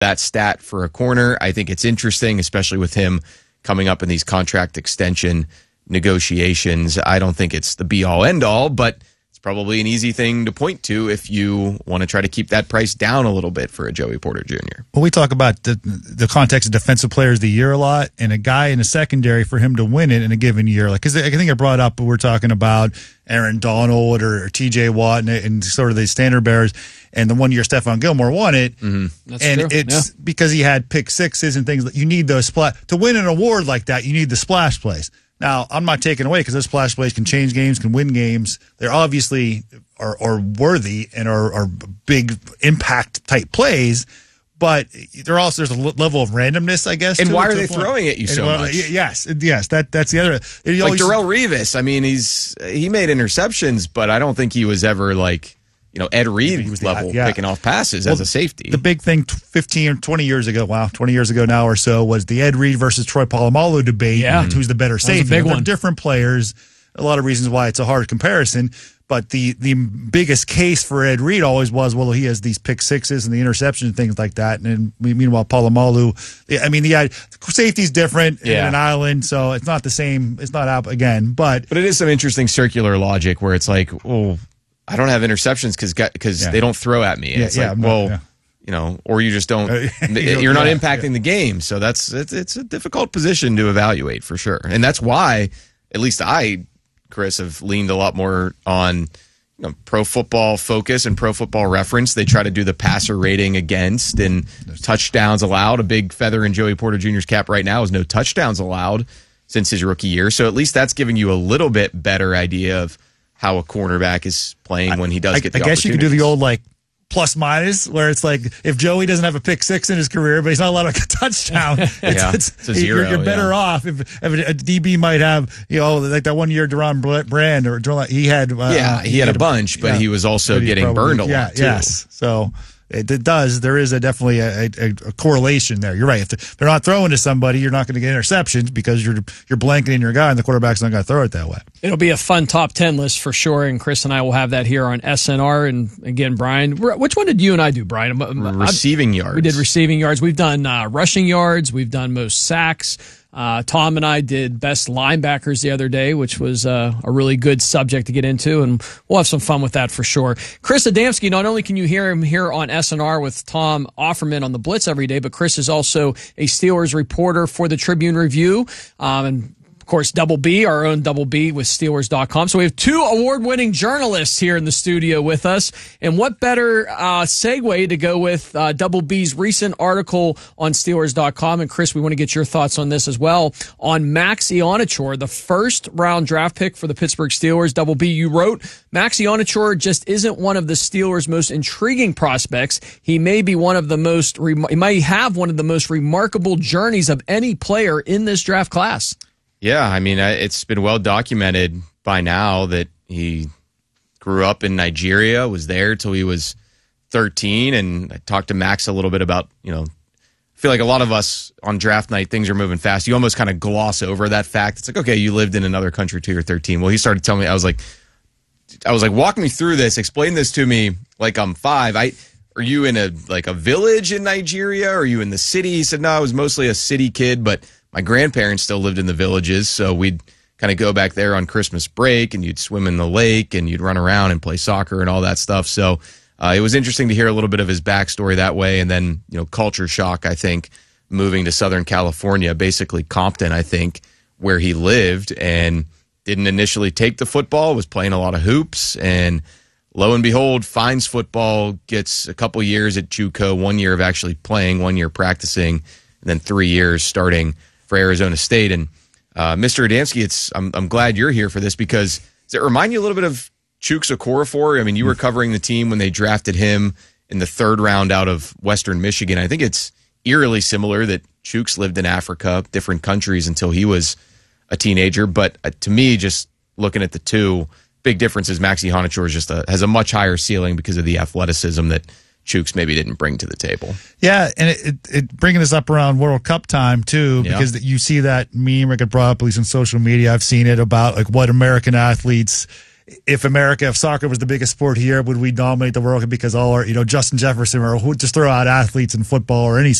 that stat for a corner. I think it's interesting, especially with him coming up in these contract extension negotiations. I don't think it's the be-all, end-all, but it's probably an easy thing to point to if you want to try to keep that price down a little bit for a Joey Porter Jr. Well, we talk about the context of defensive players of the year a lot, and a guy in the secondary for him to win it in a given year. Like, because I think I brought up, we're talking about Aaron Donald or T.J. Watt and sort of the standard bearers. And the 1 year Stephon Gilmore won it. Mm-hmm. That's and true. It's because he had pick sixes and things. You need those to win an award like that, you need the splash plays. Now, I'm not taking away because those splash plays can change games, can win games. They're obviously are worthy and are big impact type plays. But there's a level of randomness, I guess. And why are they throwing at you so much? Yes, that's the other. Like Darrelle Revis. I mean, he made interceptions, but I don't think he was ever like, Ed Reed level picking off passes as a safety. The big thing 15 or 20 years ago, 20 years ago now or so, was the Ed Reed versus Troy Polamalu debate. Yeah. Who's the better safety? Big one. They're different players. A lot of reasons why it's a hard comparison. But the biggest case for Ed Reed always was, well, he has these pick sixes and the interception and things like that. And meanwhile, Polamalu, safety's different in an island, so it's not the same. It's not out again. But it is some interesting circular logic where it's like, well, I don't have interceptions because they don't throw at me. And it's or you just don't. You're not impacting the game, so it's a difficult position to evaluate for sure. And that's why, at least I, Chris, have leaned a lot more on Pro Football Focus and Pro Football Reference. They try to do the passer rating against and touchdowns allowed. A big feather in Joey Porter Jr.'s cap right now is no touchdowns allowed since his rookie year. So at least that's giving you a little bit better idea of how a cornerback is playing when he does get the opportunity. I guess you could do the old plus minus, where it's like if Joey doesn't have a pick six in his career, but he's not allowed a touchdown, it's a zero. You're better off if a DB might have, like that 1 year Deron Brand or he had. He had a bunch, but he was also getting burned a lot too. Yes, so. It does. There is definitely a correlation there. You're right. If they're not throwing to somebody, you're not going to get interceptions because you're blanketing your guy, and the quarterback's not going to throw it that way. It'll be a fun top 10 list for sure, and Chris and I will have that here on SNR. And again, Brian, which one did you and I do, Brian? Receiving yards. We did receiving yards. We've done rushing yards. We've done most sacks. Tom and I did best linebackers the other day, which was a really good subject to get into, and we'll have some fun with that for sure. Chris Adamski, not only can you hear him here on SNR with Tom Offerman on the Blitz every day, but Chris is also a Steelers reporter for the Tribune Review, and of course, Double B, our own Double B with Steelers.com. So we have two award-winning journalists here in the studio with us. And what better segue to go with Double B's recent article on Steelers.com. And Chris, we want to get your thoughts on this as well. On Max Ionachor, the first-round draft pick for the Pittsburgh Steelers. Double B, you wrote, Max Ionachor just isn't one of the Steelers' most intriguing prospects. He may be one of the most, he might have one of the most remarkable journeys of any player in this draft class. Yeah, I mean, it's been well documented by now that he grew up in Nigeria, was there till he was 13, and I talked to Max a little bit about, I feel like a lot of us on draft night, things are moving fast. You almost kind of gloss over that fact. It's like, okay, you lived in another country till you're 13. Well, he started telling me, I was like, walk me through this, explain this to me like I'm 5. Are you in a village in Nigeria? Are you in the city? He said, no, I was mostly a city kid, but my grandparents still lived in the villages, so we'd kind of go back there on Christmas break, and you'd swim in the lake, and you'd run around and play soccer and all that stuff. So it was interesting to hear a little bit of his backstory that way, and then culture shock, I think, moving to Southern California, basically Compton, I think, where he lived, and didn't initially take the football, was playing a lot of hoops, and lo and behold, finds football, gets a couple years at JUCO, 1 year of actually playing, 1 year practicing, and then 3 years starting for Arizona State. And Mr. Adamski, I'm glad you're here for this, because does it remind you a little bit of Chuks Okorafor? I mean, you were covering the team when they drafted him in the 3rd round out of Western Michigan. I think it's eerily similar that Chuks lived in Africa, different countries, until he was a teenager. But to me, just looking at the two, big difference is Max Ionachor just has a much higher ceiling because of the athleticism that Chuks maybe didn't bring to the table. Yeah, and it bringing this up around World Cup time too, because you see that meme I got brought up at least on social media. I've seen it about like what American athletes if soccer was the biggest sport here, would we dominate the world because all our, Justin Jefferson, or just throw out athletes in football or any